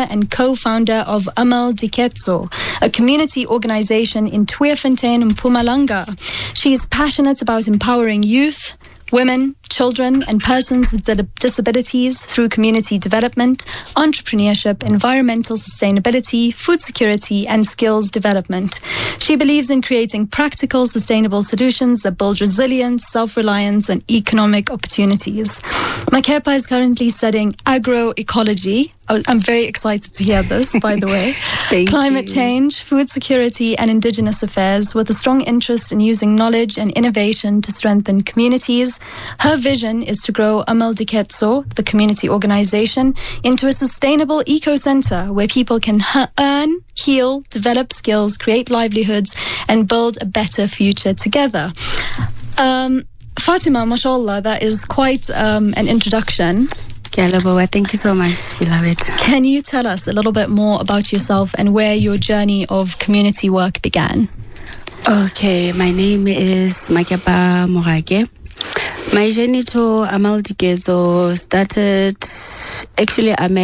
director and co-founder of Amal Diketso, a community organization in Tweefontein, Mpumalanga. She is passionate about empowering youth, women, children, and persons with disabilities through community development, entrepreneurship, environmental sustainability, food security, and skills development. She believes in creating practical, sustainable solutions that build resilience, self-reliance, and economic opportunities. Makepa is currently studying agroecology. I'm very excited to hear this, by the way. Climate change, food security, and indigenous affairs, with a strong interest in using knowledge and innovation to strengthen communities. Her vision is to grow Amal Diketso, the community organization, into a sustainable eco-center where people can earn, heal, develop skills, create livelihoods, and build a better future together. Fatima, mashallah, that is quite an introduction. Thank you so much, beloved. Can you tell us a little bit more about yourself and where your journey of community work began? Okay, my name is Makepa Morake. My journey to Amal Diketso started, actually I'm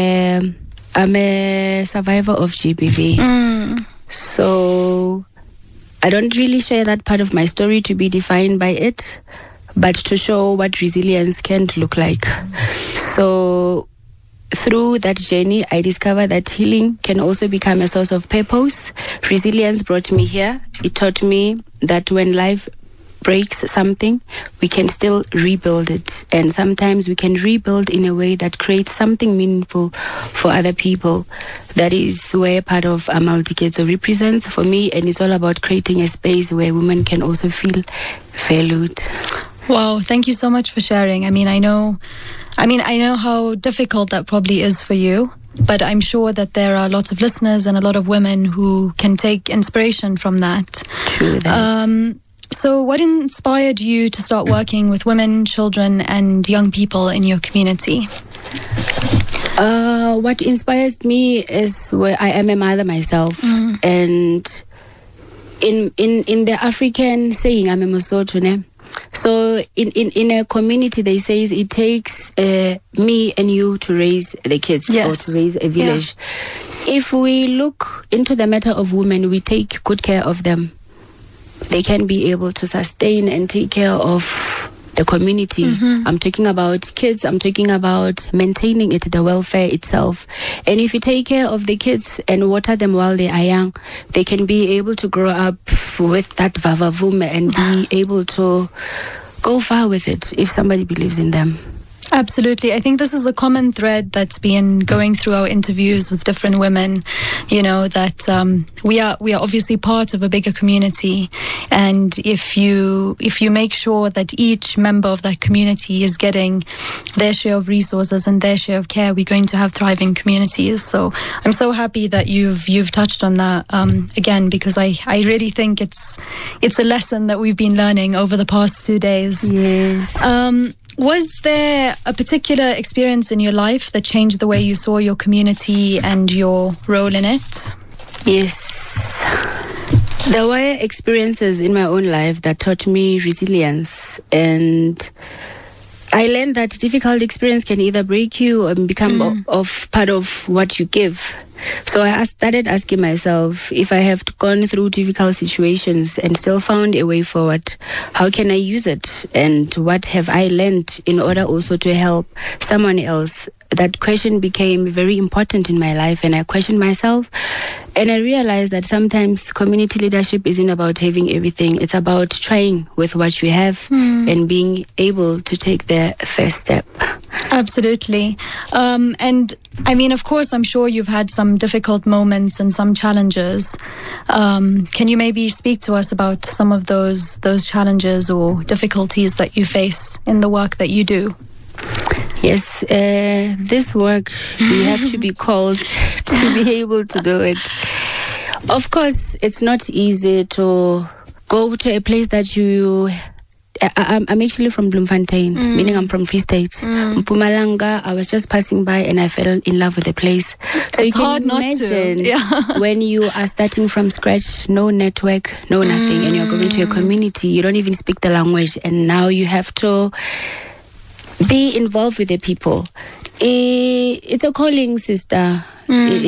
a survivor of GBV. So I don't really share that part of my story to be defined by it, but to show what resilience can look like. So through that journey, I discovered that healing can also become a source of purpose. Resilience brought me here. It taught me that when life breaks something, we can still rebuild it. And sometimes we can rebuild in a way that creates something meaningful for other people. That is where part of Amal Diketso represents for me. And it's all about creating a space where women can also feel valued. Wow, thank you so much for sharing. I know how difficult that probably is for you, but I'm sure that there are lots of listeners and a lot of women who can take inspiration from that. True that. So what inspired you to start working with women, children, and young people in your community? What inspires me is where I am a mother myself, and in the African saying, I'm a Mosotho, ne? So in a community, they say it takes me and you to raise the kids, or to raise a village. Yeah. If we look into the matter of women, we take good care of them. They can be able to sustain and take care of the community. I'm talking about kids. I'm talking about maintaining it, the welfare itself. And if you take care of the kids and water them while they are young, they can be able to grow up with that vavavoom and be able to go far with it if somebody believes in them. Absolutely. I think this is a common thread that's been going through our interviews with different women, that we are obviously part of a bigger community. And if you make sure that each member of that community is getting their share of resources and their share of care, we're going to have thriving communities. So I'm so happy that you've touched on that again, because I really think it's a lesson that we've been learning over the past 2 days. Yes. Was there a particular experience in your life that changed the way you saw your community and your role in it? Yes. There were experiences in my own life that taught me resilience, and I learned that difficult experience can either break you or become of part of what you give. So I started asking myself, if I have gone through difficult situations and still found a way forward, how can I use it? And what have I learned in order also to help someone else? That question became very important in my life, and I questioned myself. And I realized that sometimes community leadership isn't about having everything. It's about trying with what you have and being able to take the first step. Absolutely. And of course, I'm sure you've had some difficult moments and some challenges. Can you maybe speak to us about some of those challenges or difficulties that you face in the work that you do? Yes, this work, you have to be called to be able to do it. Of course, it's not easy to go to a place that I'm actually from Bloemfontein, meaning I'm from Free State. Mpumalanga, I was just passing by and I fell in love with the place. So it's you hard can imagine when you are starting from scratch, no network, no nothing, and you're going to a community, you don't even speak the language, and now you have to be involved with the people. It's a calling, sister.